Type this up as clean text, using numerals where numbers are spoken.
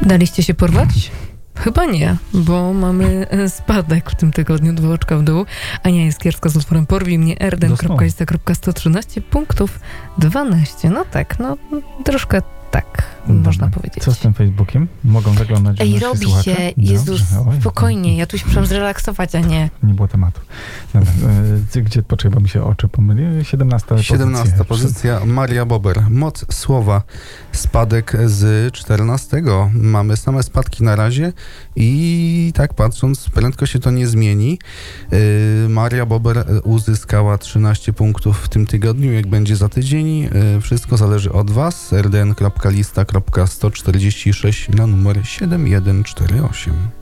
Daliście się porwać? Chyba nie, bo mamy spadek w tym tygodniu, 2 oczka w dół. Ania Jaskierska z utworem Porwij mnie, erden.ista.140 punktów 12. No tak, no troszkę tak, można powiedzieć. Co z tym Facebookiem? Mogą zaglądać robi słuchacze? się, Jezus, spokojnie, ja tu się przyszłam zrelaksować, a nie. Nie było tematu. Dobra, gdzie, poczekaj, bo mi się oczy pomyliły. 17 pozycja, Maria Bober. Moc słowa, spadek z 14. Mamy same spadki na razie i tak patrząc, prędko się to nie zmieni. Maria Bober uzyskała 13 punktów w tym tygodniu. Jak będzie za tydzień, wszystko zależy od was. rdn.lista.146 na numer 7148.